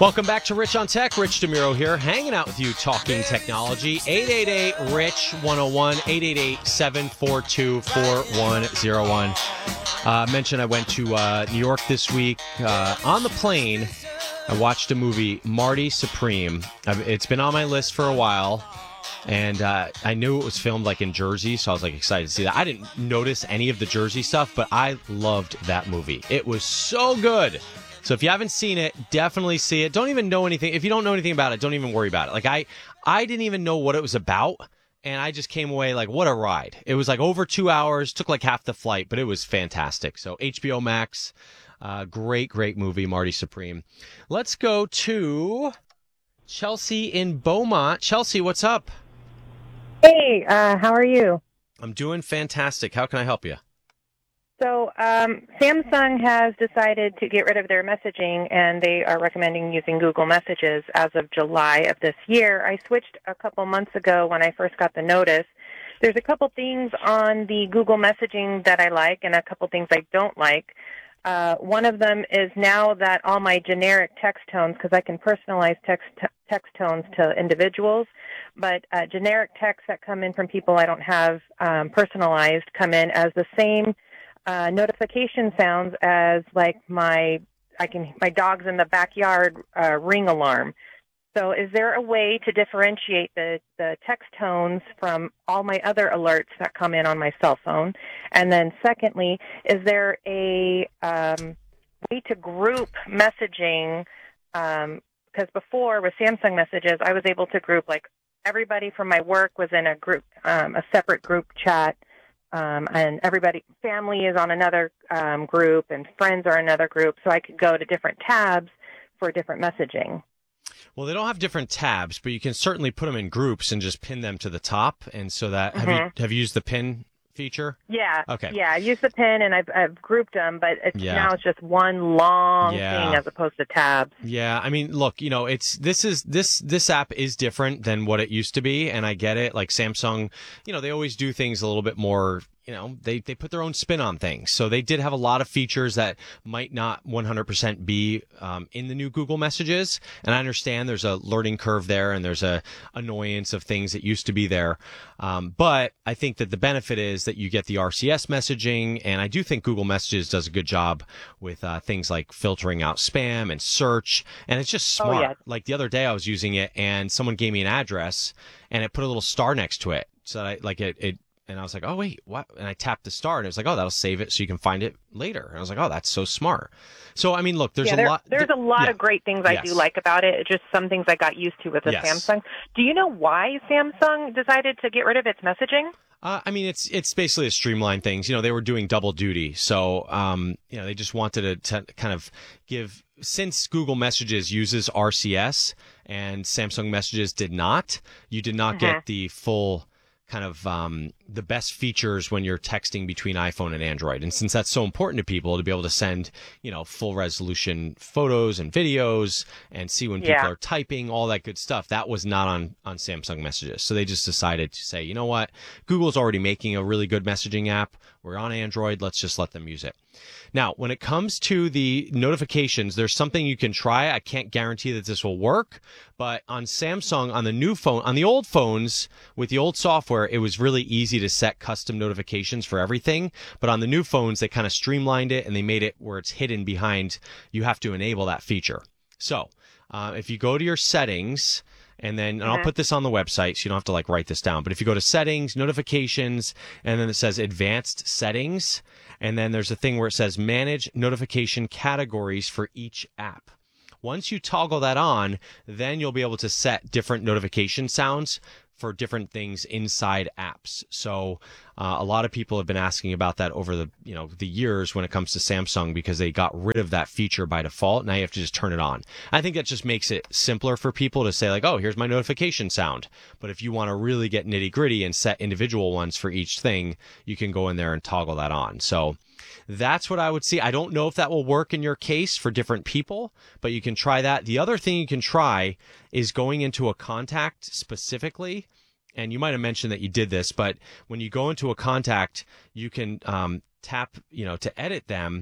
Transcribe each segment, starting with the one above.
Welcome back to Rich on Tech. Rich DeMuro here, hanging out with you, talking technology. 888-RICH-101, 888-742-4101. Mentioned I went to New York this week. On the plane, I watched a movie, Marty Supreme. It's been on my list for a while, and I knew it was filmed like in Jersey, so I was like excited to see that. I didn't notice any of the Jersey stuff, but I loved that movie. It was so good. So if you haven't seen it, definitely see it. Don't even know anything. If you don't know anything about it, don't even worry about it. Like I didn't even know what it was about, and I just came away like, what a ride. It was like over 2 hours, took like half the flight, but it was fantastic. So HBO Max, great movie, Marty Supreme. Let's go to Chelsea in Beaumont. Chelsea, what's up? Hey, how are you? I'm doing fantastic. How can I help you? So Samsung has decided to get rid of their messaging, and they are recommending using Google Messages as of July of this year. I switched a couple months ago when I first got the notice. There's a couple things on the Google Messaging that I like and a couple things I don't like. One of them is now that all my generic text tones, because I can personalize text tones to individuals, but generic texts that come in from people I don't have personalized come in as the same notification sounds as like my dog's in the backyard ring alarm. So is there a way to differentiate the text tones from all my other alerts that come in on my cell phone? And then secondly, is there a way to group messaging? Because before with Samsung Messages, I was able to group like everybody from my work was in a group, a separate group chat. And everybody, family is on another group, and friends are another group, so I could go to different tabs for different messaging. Well, they don't have different tabs, but you can certainly put them in groups and just pin them to the top. And so that have you used the pin feature? Yeah. Okay. Yeah, I use the pin and I've grouped them, but now it's just one long thing as opposed to tabs. Yeah, I mean, look, this app is different than what it used to be, and I get it. Like Samsung, they always do things a little bit more. They put their own spin on things. So they did have a lot of features that might not 100% be in the new Google Messages. And I understand there's a learning curve there and there's a annoyance of things that used to be there. But I think that the benefit is that you get the RCS messaging. And I do think Google Messages does a good job with things like filtering out spam and search. And it's just smart. Oh, yeah. Like the other day I was using it and someone gave me an address and it put a little star next to it. So that and I was like, oh, wait, what? And I tapped the star, and it was like, oh, that'll save it so you can find it later. And I was like, oh, that's so smart. So, I mean, look, there's a lot. There's a lot of great things I do like about it. It's just some things I got used to with the Samsung. Do you know why Samsung decided to get rid of its messaging? I mean, it's basically to streamline things. They were doing double duty. So, they just wanted to kind of give, since Google Messages uses RCS and Samsung Messages did not, you did not get the full kind of the best features when you're texting between iPhone and Android. And since that's so important to people to be able to send, full resolution photos and videos and see when people are typing, all that good stuff, that was not on Samsung Messages. So they just decided to say, you know what, Google's already making a really good messaging app. We're on Android. Let's just let them use it. Now, when it comes to the notifications, there's something you can try. I can't guarantee that this will work, but on Samsung, on the new phone, on the old phones with the old software, it was really easy to set custom notifications for everything. But on the new phones, they kind of streamlined it and they made it where it's hidden behind. You have to enable that feature. So if you go to your settings, and I'll put this on the website so you don't have to write this down. But if you go to settings, notifications, and then it says advanced settings, and then there's a thing where it says manage notification categories for each app. Once you toggle that on, then you'll be able to set different notification sounds for different things inside apps. So a lot of people have been asking about that over the years when it comes to Samsung, because they got rid of that feature by default. Now you have to just turn it on. I think that just makes it simpler for people to say like, oh, here's my notification sound. But if you want to really get nitty gritty and set individual ones for each thing, you can go in there and toggle that on. So that's what I would see. I don't know if that will work in your case for different people, but you can try that. The other thing you can try is going into a contact specifically. And you might have mentioned that you did this, but when you go into a contact, you can tap, to edit them.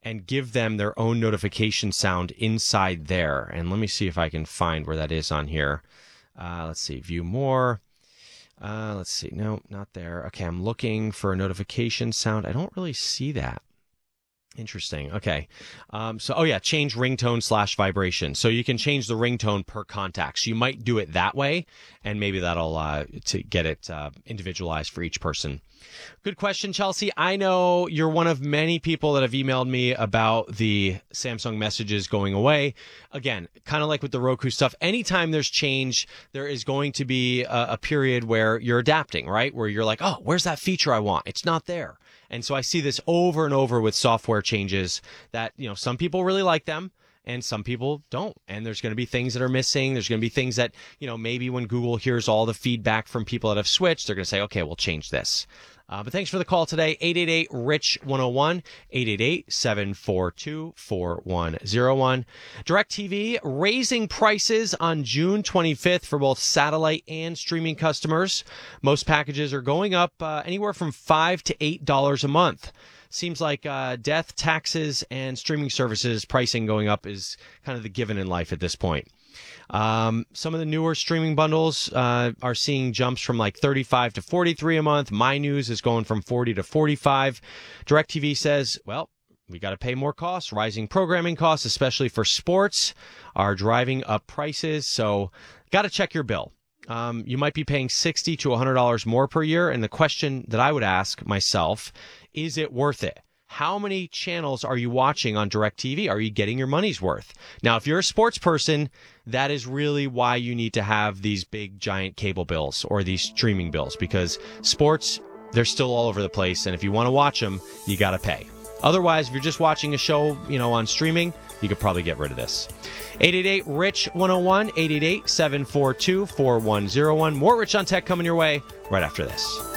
and give them their own notification sound inside there. And let me see if I can find where that is on here. Let's see, view more. Let's see. No, not there. Okay, I'm looking for a notification sound. I don't really see that. Interesting. Okay. Change ringtone / vibration. So you can change the ringtone per contact. So you might do it that way, and maybe that'll to get it individualized for each person. Good question, Chelsea. I know you're one of many people that have emailed me about the Samsung messages going away. Again, kind of like with the Roku stuff, anytime there's change, there is going to be a period where you're adapting, right? Where you're like, oh, where's that feature I want? It's not there. And so I see this over and over with software changes that, some people really like them and some people don't. And there's going to be things that are missing. There's going to be things that, maybe when Google hears all the feedback from people that have switched, they're going to say, okay, we'll change this. But thanks for the call today. 888-RICH-101, 888-742-4101. DirecTV raising prices on June 25th for both satellite and streaming customers. Most packages are going up anywhere from $5 to $8 a month. Seems like death, taxes, and streaming services pricing going up is kind of the given in life at this point. Some of the newer streaming bundles are seeing jumps from like $35 to $43 a month. My News is going from $40 to $45. DirecTV says, well, we got to pay more costs. Rising programming costs, especially for sports, are driving up prices. So got to check your bill. You might be paying $60 to $100 more per year. And the question that I would ask myself, is it worth it? How many channels are you watching on DirecTV? Are you getting your money's worth? Now, if you're a sports person, that is really why you need to have these big, giant cable bills or these streaming bills, because sports, they're still all over the place. And if you want to watch them, you got to pay. Otherwise, if you're just watching a show, on streaming, you could probably get rid of this. 888-RICH-101, 888-742-4101. More Rich on Tech coming your way right after this.